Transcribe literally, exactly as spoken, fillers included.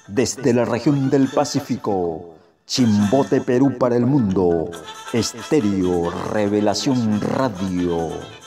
Desde la región del Pacífico, Chimbote, Perú para el mundo, Estéreo Revelación Radio.